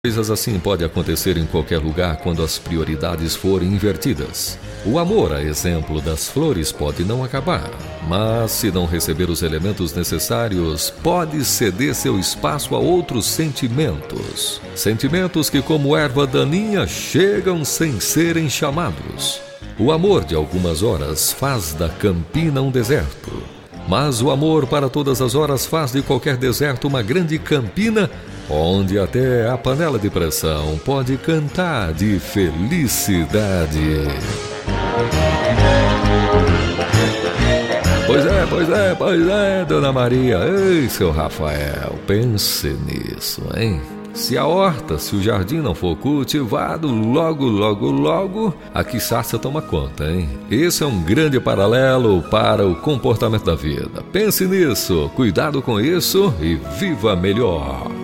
Coisas assim podem acontecer em qualquer lugar quando as prioridades forem invertidas. O amor, a exemplo das flores, pode não acabar, mas se não receber os elementos necessários, pode ceder seu espaço a outros sentimentos. Sentimentos que, como erva daninha, chegam sem serem chamados. O amor de algumas horas faz da campina um deserto, mas o amor para todas as horas faz de qualquer deserto uma grande campina, onde até a panela de pressão pode cantar de felicidade. Pois é, Dona Maria. Ei, seu Rafael, pense nisso, hein? Se a horta, se o jardim não for cultivado, logo, a quiçaça toma conta, hein? Esse é um grande paralelo para o comportamento da vida. Pense nisso, cuidado com isso e viva melhor.